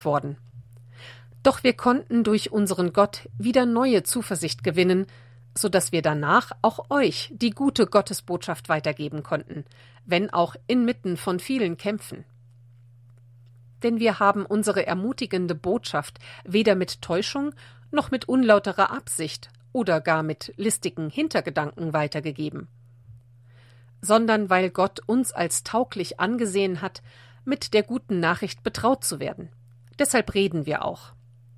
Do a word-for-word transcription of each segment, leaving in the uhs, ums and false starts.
worden. Doch wir konnten durch unseren Gott wieder neue Zuversicht gewinnen, so dass wir danach auch euch die gute Gottesbotschaft weitergeben konnten, wenn auch inmitten von vielen Kämpfen. Denn wir haben unsere ermutigende Botschaft weder mit Täuschung noch mit unlauterer Absicht oder gar mit listigen Hintergedanken weitergegeben, sondern weil Gott uns als tauglich angesehen hat, mit der guten Nachricht betraut zu werden. Deshalb reden wir auch.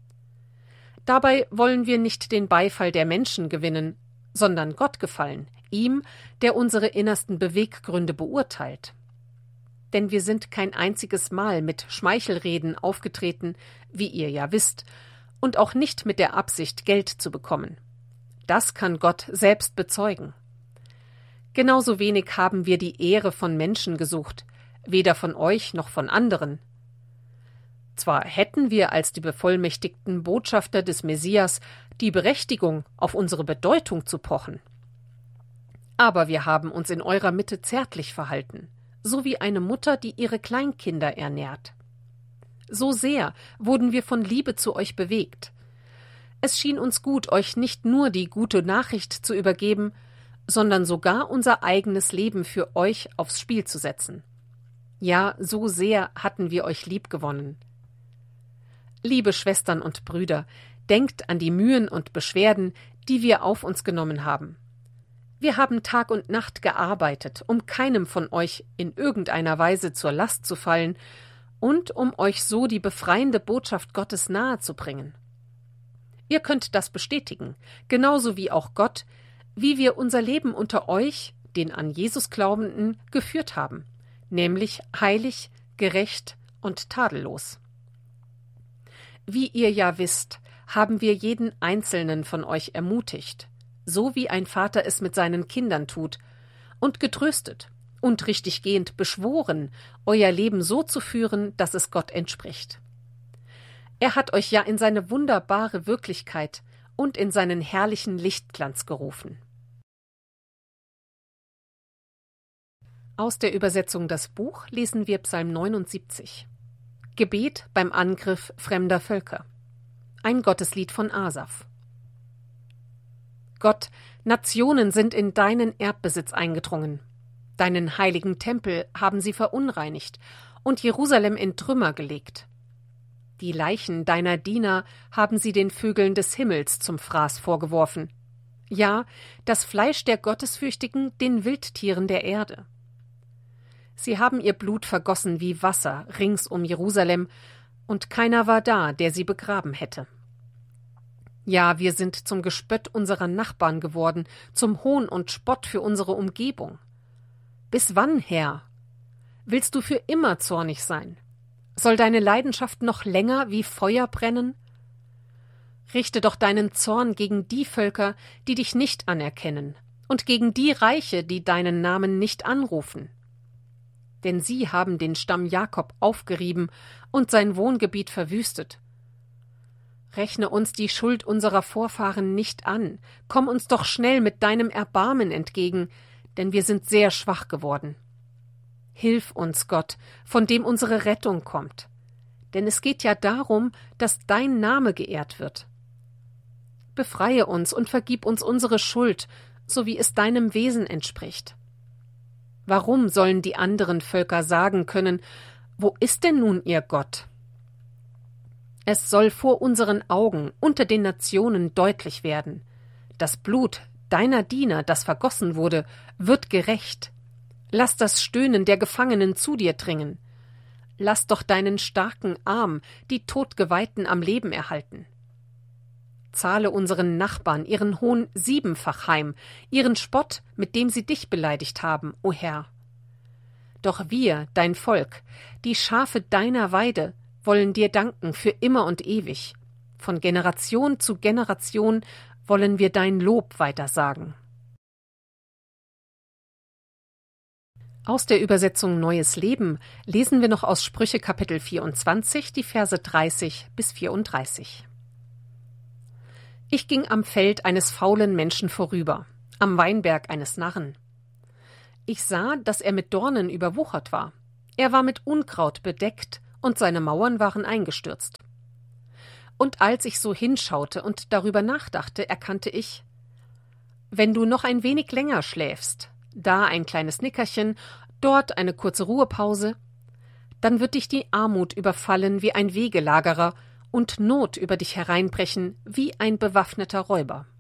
Dabei wollen wir nicht den Beifall der Menschen gewinnen, sondern Gott gefallen, ihm, der unsere innersten Beweggründe beurteilt. Denn wir sind kein einziges Mal mit Schmeichelreden aufgetreten, wie ihr ja wisst, und auch nicht mit der Absicht, Geld zu bekommen. Das kann Gott selbst bezeugen. Genauso wenig haben wir die Ehre von Menschen gesucht, weder von euch noch von anderen. Zwar hätten wir als die bevollmächtigten Botschafter des Messias die Berechtigung, auf unsere Bedeutung zu pochen. Aber wir haben uns in eurer Mitte zärtlich verhalten, so wie eine Mutter, die ihre Kleinkinder ernährt. So sehr wurden wir von Liebe zu euch bewegt. Es schien uns gut, euch nicht nur die gute Nachricht zu übergeben, sondern sogar unser eigenes Leben für euch aufs Spiel zu setzen. Ja, so sehr hatten wir euch liebgewonnen. Liebe Schwestern und Brüder, denkt an die Mühen und Beschwerden, die wir auf uns genommen haben. Wir haben Tag und Nacht gearbeitet, um keinem von euch in irgendeiner Weise zur Last zu fallen und um euch so die befreiende Botschaft Gottes nahezubringen. Ihr könnt das bestätigen, genauso wie auch Gott, wie wir unser Leben unter euch, den an Jesus Glaubenden, geführt haben, nämlich heilig, gerecht und tadellos. Wie ihr ja wisst, haben wir jeden einzelnen von euch ermutigt, so wie ein Vater es mit seinen Kindern tut, und getröstet und richtiggehend beschworen, euer Leben so zu führen, dass es Gott entspricht. Er hat euch ja in seine wunderbare Wirklichkeit und in seinen herrlichen Lichtglanz gerufen. Aus der Übersetzung Das Buch lesen wir Psalm neunundsiebzig. Gebet beim Angriff fremder Völker. Ein Gotteslied von Asaf. Gott, Nationen sind in deinen Erbbesitz eingedrungen. Deinen heiligen Tempel haben sie verunreinigt und Jerusalem in Trümmer gelegt. Die Leichen deiner Diener haben sie den Vögeln des Himmels zum Fraß vorgeworfen. Ja, das Fleisch der Gottesfürchtigen den Wildtieren der Erde. Sie haben ihr Blut vergossen wie Wasser rings um Jerusalem, und keiner war da, der sie begraben hätte. Ja, wir sind zum Gespött unserer Nachbarn geworden, zum Hohn und Spott für unsere Umgebung. Bis wann, Herr? Willst du für immer zornig sein? Soll deine Leidenschaft noch länger wie Feuer brennen? Richte doch deinen Zorn gegen die Völker, die dich nicht anerkennen, und gegen die Reiche, die deinen Namen nicht anrufen. Denn sie haben den Stamm Jakob aufgerieben und sein Wohngebiet verwüstet. Rechne uns die Schuld unserer Vorfahren nicht an, komm uns doch schnell mit deinem Erbarmen entgegen, denn wir sind sehr schwach geworden. Hilf uns, Gott, von dem unsere Rettung kommt, denn es geht ja darum, dass dein Name geehrt wird. Befreie uns und vergib uns unsere Schuld, so wie es deinem Wesen entspricht. Warum sollen die anderen Völker sagen können, wo ist denn nun ihr Gott? Es soll vor unseren Augen unter den Nationen deutlich werden. Das Blut deiner Diener, das vergossen wurde, wird gerächt. Lass das Stöhnen der Gefangenen zu dir dringen. Lass doch deinen starken Arm die Todgeweihten am Leben erhalten. Zahle unseren Nachbarn ihren Hohn siebenfach heim, ihren Spott, mit dem sie dich beleidigt haben, o Herr. Doch wir, dein Volk, die Schafe deiner Weide, wollen dir danken für immer und ewig. Von Generation zu Generation wollen wir dein Lob weitersagen. Aus der Übersetzung Neues Leben lesen wir noch aus Sprüche Kapitel vierundzwanzig, die Verse dreißig bis vierunddreißig. Ich ging am Feld eines faulen Menschen vorüber, am Weinberg eines Narren. Ich sah, dass er mit Dornen überwuchert war. Er war mit Unkraut bedeckt und seine Mauern waren eingestürzt. Und als ich so hinschaute und darüber nachdachte, erkannte ich: Wenn du noch ein wenig länger schläfst, da ein kleines Nickerchen, dort eine kurze Ruhepause, dann wird dich die Armut überfallen wie ein Wegelagerer und Not über dich hereinbrechen wie ein bewaffneter Räuber.